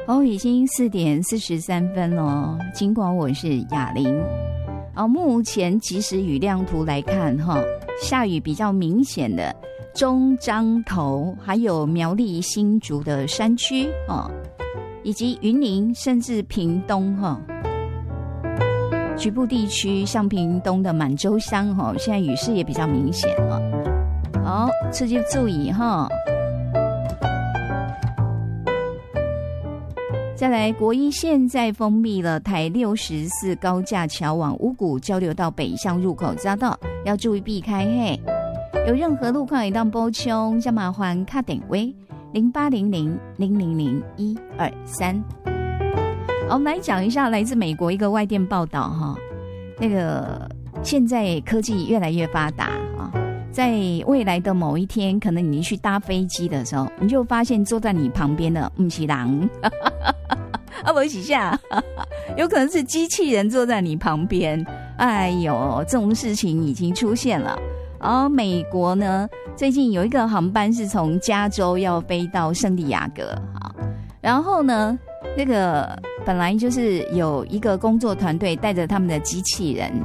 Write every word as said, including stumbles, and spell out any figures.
哦，已经四点四十三分了。尽管我是雅玲，哦，目前即时雨量图来看，哈，下雨比较明显的中彰投，还有苗栗新竹的山区，哦，以及云林，甚至屏东，哈，局部地区像屏东的满洲乡，哈，现在雨势也比较明显了。好，这就注意哈。再来，国一现在封闭了台六十四高架桥往五股交流道北向入口匝道，要注意避开嘿。有任何路况一当补充，就麻烦卡点位零八零零零零零一二三。我们来讲一下来自美国一个外电报道哈，那个现在科技越来越发达啊，在未来的某一天，可能你去搭飞机的时候，你就发现坐在你旁边的不是人。啊，不是下，有可能是机器人坐在你旁边。哎呦，这种事情已经出现了。然后美国呢，最近有一个航班是从加州要飞到圣地亚哥，好，然后呢，那个本来就是有一个工作团队带着他们的机器人